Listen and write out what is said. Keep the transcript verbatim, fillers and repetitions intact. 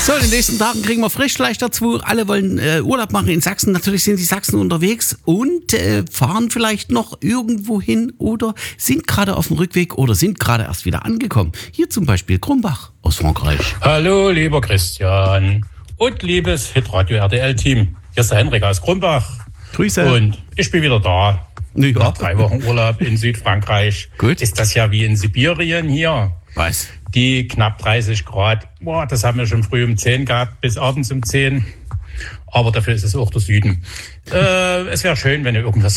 So, in den nächsten Tagen kriegen wir Frischfleisch dazu. Alle wollen äh, Urlaub machen in Sachsen. Natürlich sind die Sachsen unterwegs und äh, fahren vielleicht noch irgendwo hin oder sind gerade auf dem Rückweg oder sind gerade erst wieder angekommen. Hier zum Beispiel Krumbach aus Frankreich. Hallo, lieber Christian und liebes Hitradio R T L-Team. Hier ist der Henrik aus Krumbach. Grüße. Und ich bin wieder da. Ja. Nach drei Wochen Urlaub in Südfrankreich. Gut. Ist das ja wie in Sibirien hier. Was? Die knapp dreißig Grad, boah, das haben wir schon früh um zehn gehabt, bis abends um zehn. Aber dafür ist es auch der Süden. Äh, es wäre schön, wenn ihr irgendwas